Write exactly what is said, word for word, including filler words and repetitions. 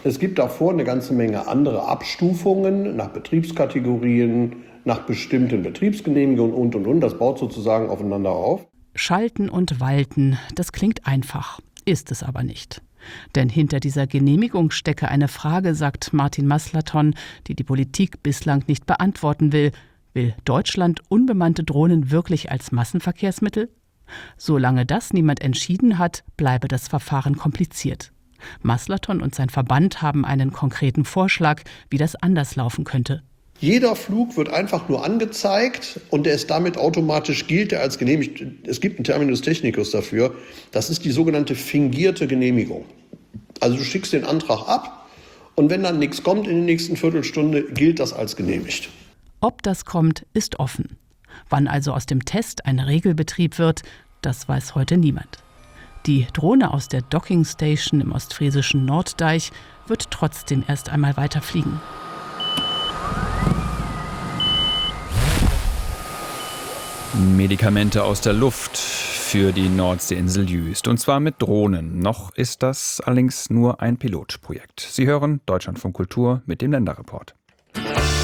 Es gibt davor eine ganze Menge andere Abstufungen nach Betriebskategorien, nach bestimmten Betriebsgenehmigungen und, und, und. Das baut sozusagen aufeinander auf. Schalten und walten, das klingt einfach, ist es aber nicht. Denn hinter dieser Genehmigung stecke eine Frage, sagt Martin Maslaton, die die Politik bislang nicht beantworten will. Will Deutschland unbemannte Drohnen wirklich als Massenverkehrsmittel? Solange das niemand entschieden hat, bleibe das Verfahren kompliziert. Maslaton und sein Verband haben einen konkreten Vorschlag, wie das anders laufen könnte. Jeder Flug wird einfach nur angezeigt und der ist damit automatisch, gilt er als genehmigt. Es gibt einen Terminus technicus dafür. Das ist die sogenannte fingierte Genehmigung. Also du schickst den Antrag ab und wenn dann nichts kommt in der nächsten Viertelstunde, gilt das als genehmigt. Ob das kommt, ist offen. Wann also aus dem Test ein Regelbetrieb wird, das weiß heute niemand. Die Drohne aus der Docking Station im ostfriesischen Norddeich wird trotzdem erst einmal weiterfliegen. Medikamente aus der Luft für die Nordseeinsel Jüst. Und zwar mit Drohnen. Noch ist das allerdings nur ein Pilotprojekt. Sie hören Deutschlandfunk Kultur mit dem Länderreport.